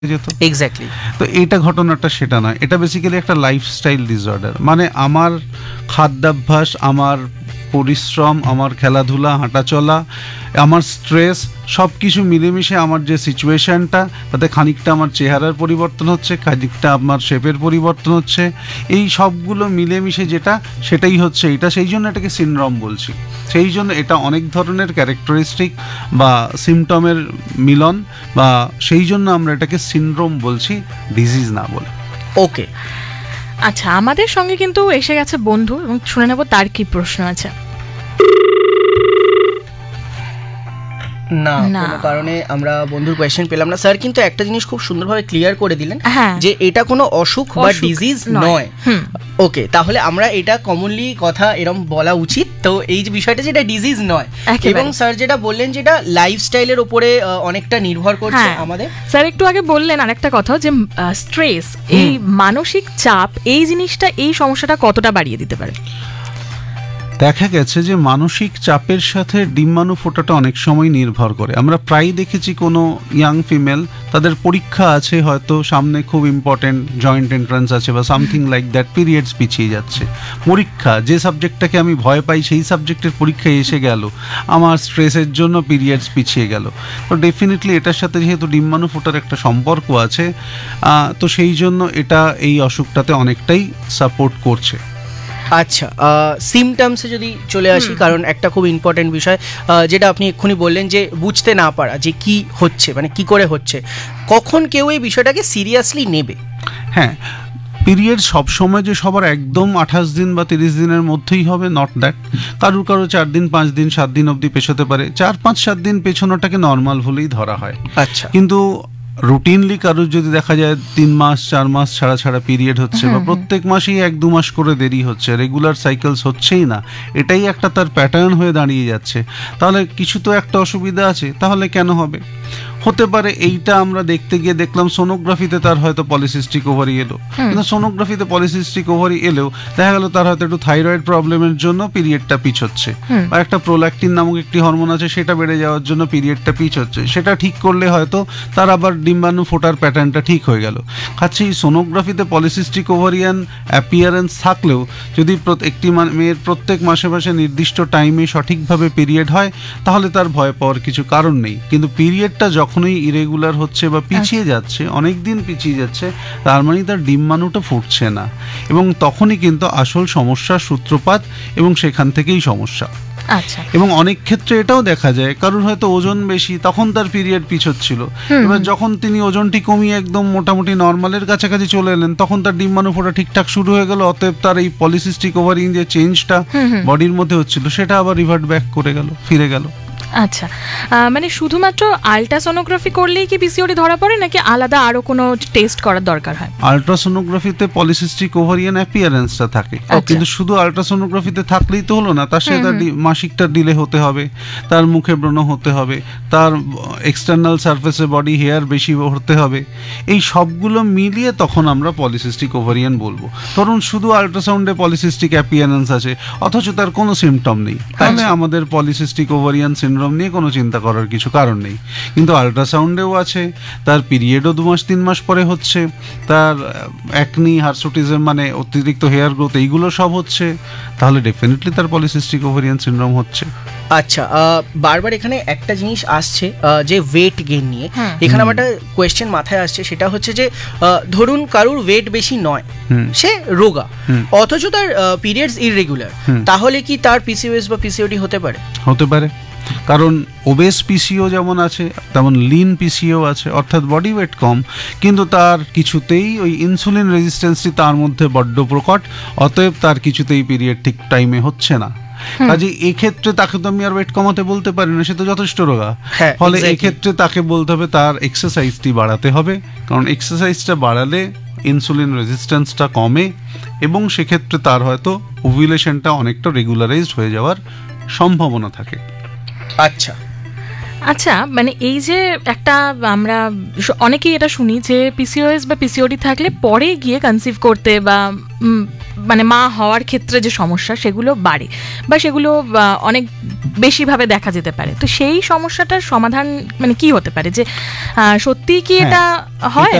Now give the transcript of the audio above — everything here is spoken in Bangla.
যেত। এক্স্যাক্টলি। তো এটা ঘটনাটা সেটা নয়, এটা বেসিক্যালি একটা লাইফস্টাইল ডিসঅর্ডার। মানে আমার খাদ্যাভ্যাস, আমার পরিশ্রম, আমার খেলাধুলা, হাঁটাচলা, আমার স্ট্রেস, সব কিছু মিলেমিশে আমার যে সিচুয়েশানটা, তাতে খানিকটা আমার চেহারার পরিবর্তন হচ্ছে, খানিকটা আমার শেপের পরিবর্তন হচ্ছে, এই সবগুলো মিলেমিশে যেটা, সেটাই হচ্ছে এটা। সেই জন্য এটাকে সিনড্রোম বলছি। সেই জন্য এটা অনেক ধরনের ক্যারেক্টারিস্টিক বা সিমটমের মিলন, বা সেই জন্য আমরা এটাকে সিনড্রোম বলছি, ডিজিজ না বলে। ওকে, আচ্ছা, আমাদের সঙ্গে কিন্তু এসে গেছে বন্ধু, এবং শুনে নেব তার কি প্রশ্ন আছে। না, কোনো কারণে আমরা বন্ধুর কোয়েশ্চেন পেলাম না। স্যার কিন্তু একটা জিনিস খুব সুন্দরভাবে ক্লিয়ার করে দিলেন যে এটা কোনো অসুখ বা ডিজিজ নয়। ওকে, তাহলে আমরা এটা কমনলি কথা এরকম বলা উচিত। তো এই যে বিষয়টা, যেটা ডিজিজ নয়, এবং স্যার যেটা বললেন যেটা লাইফস্টাইলের উপরে অনেকটা নির্ভর করছে আমাদের। স্যার একটু আগে বললেন আরেকটা কথা, যে স্ট্রেস, এই মানসিক চাপ, এই জিনিসটা, এই সমস্যাটা কতটা বাড়িয়ে দিতে পারে। দেখা গেছে যে মানসিক চাপের সাথে ডিম্বাণু ফোটাটা অনেক সময় নির্ভর করে। আমরা প্রায় দেখেছি কোনো ইয়াং ফিমেল, তাদের পরীক্ষা আছে, হয়তো সামনে খুব ইম্পর্টেন্ট জয়েন্ট এন্ট্রান্স আছে বা সামথিং লাইক দ্যাট, পিরিয়ডস পিছিয়ে যাচ্ছে। পরীক্ষা, যে সাবজেক্টটাকে আমি ভয় পাই সেই সাবজেক্টের পরীক্ষায় এসে গেল, আমার স্ট্রেসের জন্য পিরিয়ডস পিছিয়ে গেল। তো ডেফিনেটলি এটার সাথে যেহেতু ডিম্বাণু ফোটার একটা সম্পর্ক আছে, তো সেই জন্য এটা এই অসুখটাতে অনেকটাই সাপোর্ট করছে। আচ্ছা, সিমটমসে যদি চলে আসি, কারণ একটা খুব ইম্পর্টেন্ট বিষয় যেটা আপনি এক্ষুনি বললেন, যে বুঝতে না পারা যে কি হচ্ছে, মানে কি করে হচ্ছে, কখন কেউ এই বিষয়টাকে সিরিয়াসলি নেবে। হ্যাঁ, পিরিয়ড সবসময় যে সবার একদম 28 দিন বা 30 দিনের মধ্যেই হবে, নট দ্যাট। কারুর 4 দিন, 5 দিন, 7 দিন অবধি পেছোতে পারে। 4, 5, 7 দিন পেছনোটাকে নর্মাল বলেই ধরা হয়। আচ্ছা, কিন্তু রুটিনলি কারুর যদি দেখা যায় 3 মাস 4 মাস ছাড়া ছাড়া পিরিয়ড হচ্ছে, বা প্রত্যেক মাসেই 1-2 মাস করে দেরি হচ্ছে, রেগুলার সাইকেলস হচ্ছেই না, এটাই একটা তার প্যাটার্ন হয়ে দাঁড়িয়ে যাচ্ছে, তাহলে কিছু তো একটা অসুবিধা আছে। তাহলে কেন হবে? হতে পারে এইটা আমরা দেখতে গিয়ে দেখলাম সোনোগ্রাফিতে তার হয়তো পলিসিস্টিক ওভারি এলো, কিন্তু সোনোগ্রাফিতে পলিসিস্টিক ওভারি এলেও দেখা গেল তার হয়তো একটু থাইরয়েড প্রবলেমের জন্য পিরিয়ডটা পিছোচ্ছে, বা একটা প্রোল্যাক্টিন নামক একটি হরমোন আছে, সেটা বেড়ে যাওয়ার জন্য পিরিয়ডটা পিছোচ্ছে। সেটা ঠিক করলে হয়তো তার আবার ডিম্বাণু ফোটার প্যাটার্নটা ঠিক হয়ে গেল। কাছে সোনোগ্রাফিতে পলিসিস্টিক ওভারিয়ান অ্যাপিয়ারেন্স থাকলেও যদি একটি মেয়ের প্রত্যেক মাসে মাসে নির্দিষ্ট টাইমে সঠিকভাবে পিরিয়ড হয়, তাহলে তার ভয় পাওয়ার কিছু কারণ নেই। কিন্তু পিরিয়ডটা যখনই ইরেগুলার হচ্ছে বা পিছিয়ে যাচ্ছে, অনেক দিন পিছিয়ে যাচ্ছে, তার মানে তার ডিম্বাণুটা ফুটছে না, এবং তখনই কিন্তু আসল সমস্যার সূত্রপাত, এবং সেখান থেকেই সমস্যা। আচ্ছা, এবং অনেক ক্ষেত্রে এটাও দেখা যায়, কারোর হয়তো ওজন বেশি, তখন তার পিরিয়ড পিছোচ্ছিল, এবার যখন তিনি ওজনটি কমিয়ে একদম মোটামুটি নর্মালের কাছাকাছি চলে এলেন, তখন তার ডিম্বাণু ফোটা ঠিকঠাক শুরু হয়ে গেল। অতএব তার এই পলিসিস্টিক ওভারিং যে চেঞ্জটা বডির মধ্যে হচ্ছিল, সেটা আবার রিভার্ট ব্যাক করে গেল, ফিরে গেল। আচ্ছা, মানে শুধুমাত্র আলট্রাসোনোগ্রাফি করলেই কি পিসিওডি ধরা পড়ে, নাকি আলাদা আরো কোনো টেস্ট করার দরকার হয়? আলট্রাসোনোগ্রাফিতে পলিসিস্টিক ওভারিয়ান অ্যাপিয়ারেন্সটা থাকে, কিন্তু শুধু আলট্রাসোনোগ্রাফিতে থাকলেই তো হলো না, তার সাথে তার মাসিকটা ডিলে হতে হবে, তার মুখে ব্রণ হতে হবে, তার এক্সটার্নাল সারফেসে বডি হেয়ার বেশি হতে হবে। এই সবগুলো মিলিয়ে তখন আমরা পলিসিস্টিক ওভারিয়ান বলবো। ধরুন শুধু আলট্রাসাউন্ডে পলিসিস্টিক অ্যাপিয়ারেন্স আছে, অথচ তার কোনো সিমটম নেই, তাহলে আমাদের পলিসিস্টিক ওভারিয়ান সিনড্রোম নিয়ে কোনো চিন্তা করার কিছু কারণ নেই। কিন্তু আলট্রাসাউন্ডেও আছে, তার পিরিয়ডও 2 মাস 3 মাস পরে হচ্ছে, তার অ্যাকনি, হার্সুটিজম মানে অতিরিক্ত হেয়ার গ্রোথ, এইগুলো সব হচ্ছে, তাহলে ডেফিনেটলি তার পলিসিস্টিক ওভারিয়ান সিনড্রোম হচ্ছে। আচ্ছা, বারবার এখানে একটা জিনিস আসছে যে ওয়েট গেইন নিয়ে, এখানে আমার একটা কোয়েশ্চেন মাথায় আসছে, সেটা হচ্ছে যে ধরুন কারুর ওয়েট বেশি নয়, সে রোগা, অথচ তার পিরিয়ডস ইররেগুলার, তাহলে কি তার পিসিওএস বা পিসিওডি হতে পারে? হতে পারে, কারণ ওবেস পিসিও যেমন আছে, তেমন লিন পিসিও আছে, অর্থাৎ বডি ওয়েট কম, কিন্তু তার কিছুতেই ওই ইনসুলিন রেজিস্ট্যান্সটি তার মধ্যে বড্ড প্রকট, অতএব তার কিছুতেই পিরিয়ড ঠিক টাইমে হচ্ছে না। কাজে এক্ষেত্রে তাকে তো আমি আর ওয়েট কমাতে বলতে পারি না, সে তো যথেষ্ট রোগা। ফলে এক্ষেত্রে তাকে বলতে হবে তার এক্সারসাইজটি বাড়াতে হবে, কারণ এক্সারসাইজটা বাড়ালে ইনসুলিন রেজিস্ট্যান্সটা কমে, এবং সেক্ষেত্রে তার হয়তো ওভুলেশনটা অনেকটা রেগুলারাইজড হয়ে যাওয়ার সম্ভাবনা থাকে। আচ্ছা, আচ্ছা, মানে এই যে একটা আমরা অনেকেই এটা শুনি যে পিসিওএস বা পিসিওডি থাকলে পরে গিয়ে কনসিভ করতে বা মানে মা হওয়ার ক্ষেত্রে যে সমস্যা সেগুলো বাড়ে বা সেগুলো অনেক বেশিভাবে দেখা যেতে পারে। তো সেই সমস্যাটার সমাধান মানে কি হতে পারে, যে সত্যি কি এটা হয়?